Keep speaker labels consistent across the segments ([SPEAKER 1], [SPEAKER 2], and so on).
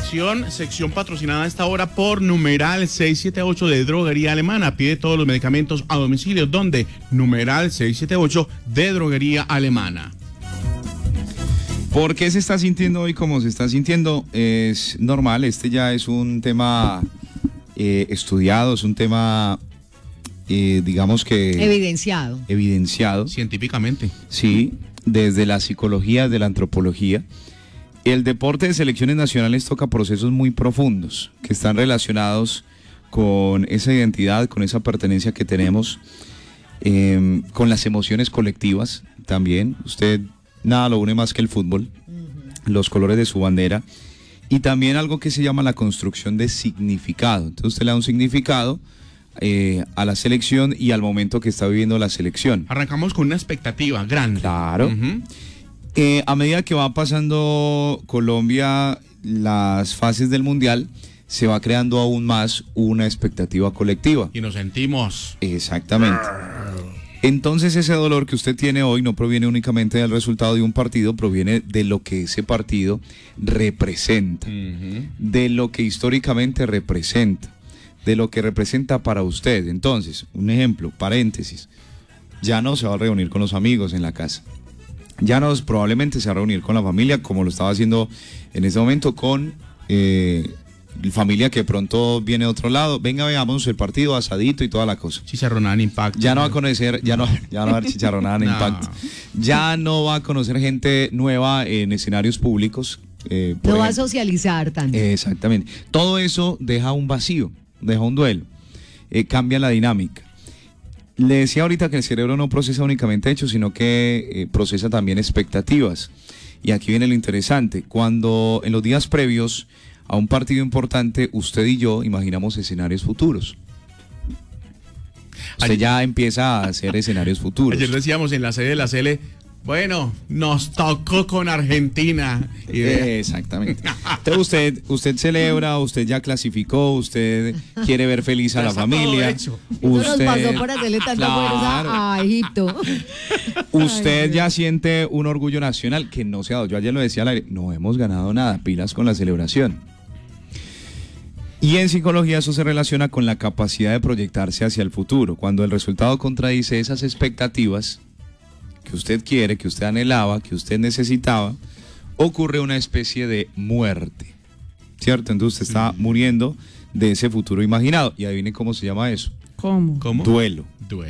[SPEAKER 1] sección patrocinada a esta hora por numeral 678 de Droguería Alemana. Pide todos los medicamentos a domicilio. ¿Dónde? Numeral 678 de Droguería Alemana.
[SPEAKER 2] ¿Por qué se está sintiendo hoy como se está sintiendo? Es normal, este ya es un tema estudiado, es un tema, digamos que... Evidenciado.
[SPEAKER 1] Científicamente.
[SPEAKER 2] Sí, desde la psicología, de la antropología. El deporte de selecciones nacionales toca procesos muy profundos que están relacionados con esa identidad, con esa pertenencia que tenemos, con las emociones colectivas también. Usted... Nada lo une más que el fútbol, los colores de su bandera y también algo que se llama la construcción de significado. Entonces usted le da un significado a la selección y al momento que está viviendo la selección.
[SPEAKER 1] Arrancamos con una expectativa grande.
[SPEAKER 2] Claro. A medida que va pasando Colombia las fases del Mundial, se va creando aún más una expectativa colectiva.
[SPEAKER 1] Y nos sentimos.
[SPEAKER 2] Exactamente. Entonces ese dolor que usted tiene hoy no proviene únicamente del resultado de un partido, proviene de lo que ese partido representa, de lo que históricamente representa, de lo que representa para usted. Entonces, un ejemplo, paréntesis, ya no se va a reunir con los amigos en la casa, ya no probablemente se va a reunir con la familia como lo estaba haciendo en este momento con... familia que pronto viene de otro lado, venga, veamos el partido, asadito y toda la cosa.
[SPEAKER 1] Chicharronada en Impacto.
[SPEAKER 2] Ya no va a conocer, ya no va a haber chicharronada en Impacto. Ya no va a conocer gente nueva en escenarios públicos.
[SPEAKER 3] No va a socializar tanto.
[SPEAKER 2] Exactamente. Todo eso deja un vacío, deja un duelo, cambia la dinámica. Le decía ahorita que el cerebro no procesa únicamente hechos, sino que procesa también expectativas. Y aquí viene lo interesante, cuando en los días previos a un partido importante, usted y yo imaginamos escenarios futuros. Usted ya empieza a hacer escenarios futuros.
[SPEAKER 1] Ayer decíamos en la sede de la CL, bueno, nos tocó con Argentina.
[SPEAKER 2] Exactamente. Entonces usted celebra, usted ya clasificó, usted quiere ver feliz a la familia.
[SPEAKER 3] Usted nos pasó por hacerle tanta fuerza a Egipto.
[SPEAKER 2] Usted ya siente un orgullo nacional que no se ha dado. Yo ayer lo decía al aire, no hemos ganado nada, pilas con la celebración. Y en psicología eso se relaciona con la capacidad de proyectarse hacia el futuro. Cuando el resultado contradice esas expectativas que usted quiere, que usted anhelaba, que usted necesitaba, ocurre una especie de muerte, ¿cierto? Entonces usted está muriendo de ese futuro imaginado. Y adivine cómo se llama eso.
[SPEAKER 4] ¿Cómo?
[SPEAKER 2] Duelo.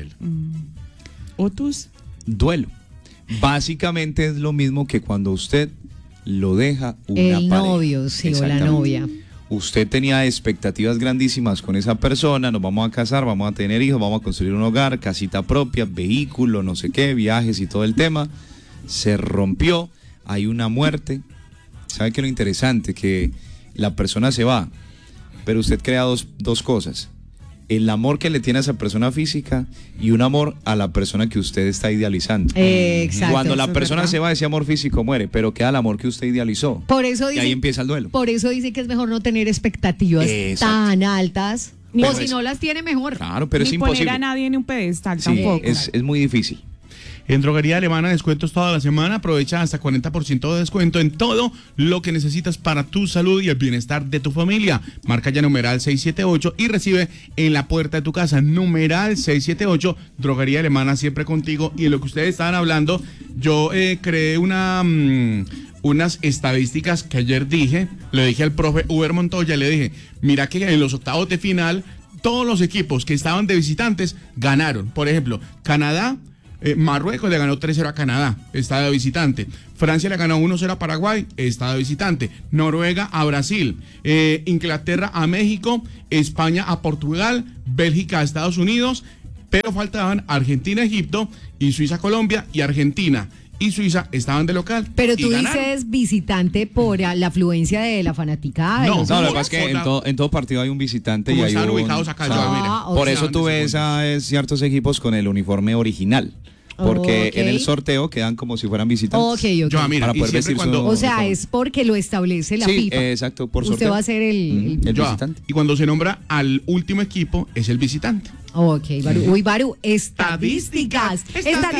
[SPEAKER 4] ¿Otus?
[SPEAKER 2] Duelo. Básicamente es lo mismo que cuando usted lo deja una
[SPEAKER 3] el
[SPEAKER 2] pareja.
[SPEAKER 3] novio, sí, o la novia.
[SPEAKER 2] Usted tenía expectativas grandísimas con esa persona, nos vamos a casar, vamos a tener hijos, vamos a construir un hogar, casita propia, vehículo, no sé qué, viajes y todo el tema. Se rompió, hay una muerte. ¿Sabe qué es lo interesante? Que la persona se va, pero usted crea dos cosas. El amor que le tiene a esa persona física y un amor a la persona que usted está idealizando.
[SPEAKER 3] Exacto.
[SPEAKER 2] Cuando la persona se va, ese amor físico muere, pero queda el amor que usted idealizó.
[SPEAKER 3] Por eso dice,
[SPEAKER 2] y ahí empieza el duelo.
[SPEAKER 3] Por eso dice que es mejor no tener expectativas tan altas.
[SPEAKER 4] O
[SPEAKER 3] si no las tiene, mejor.
[SPEAKER 2] Claro, pero
[SPEAKER 4] ni
[SPEAKER 2] es imposible.
[SPEAKER 4] Poner a nadie en un pedestal
[SPEAKER 2] sí,
[SPEAKER 4] tampoco.
[SPEAKER 2] Es muy difícil.
[SPEAKER 1] En Droguería Alemana, descuentos toda la semana. Aprovecha hasta 40% de descuento en todo lo que necesitas para tu salud y el bienestar de tu familia. Marca ya numeral 678 y recibe en la puerta de tu casa. Numeral 678, Droguería Alemana, siempre contigo. Y en lo que ustedes estaban hablando, yo creé unas estadísticas que ayer le dije al profe Uber Montoya, le dije, mira que en los octavos de final, todos los equipos que estaban de visitantes ganaron. Por ejemplo, Canadá... Marruecos le ganó 3-0 a Canadá, está de visitante. Francia le ganó 1-0 a Paraguay, está de visitante. Noruega a Brasil, Inglaterra a México, España a Portugal, Bélgica a Estados Unidos, pero faltaban Argentina a Egipto y Suiza a Colombia, y Argentina y Suiza estaban de local.
[SPEAKER 3] Pero tú
[SPEAKER 1] ganaron.
[SPEAKER 3] dices visitante por la afluencia de la fanaticada.
[SPEAKER 1] No,
[SPEAKER 2] lo que pasa es que en todo partido hay un visitante.
[SPEAKER 1] Como
[SPEAKER 2] y hay
[SPEAKER 1] están ubicados acá, mira.
[SPEAKER 2] Por eso tú ves a ciertos equipos con el uniforme original. Porque en el sorteo quedan como si fueran visitantes.
[SPEAKER 1] Yo, mira,
[SPEAKER 2] para poder vestir
[SPEAKER 3] o sea, es porque lo establece la FIFA.
[SPEAKER 2] Exacto, por sorteo.
[SPEAKER 3] Usted va a ser el
[SPEAKER 2] visitante.
[SPEAKER 1] Y cuando se nombra al último equipo, es el visitante.
[SPEAKER 3] Ok, Baru. Uy, Baru, estadísticas.